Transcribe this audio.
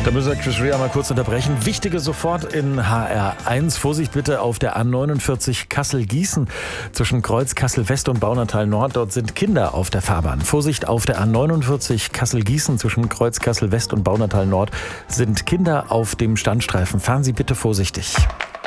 Da müssen wir schon wieder mal kurz unterbrechen. Wichtige sofort in HR1. Vorsicht bitte auf der A49 Kassel-Gießen zwischen Kreuz Kassel-West und Baunatal Nord. Dort sind Kinder auf der Fahrbahn. Vorsicht auf der A49 Kassel-Gießen zwischen Kreuz Kassel-West und Baunatal Nord sind Kinder auf dem Standstreifen. Fahren Sie bitte vorsichtig.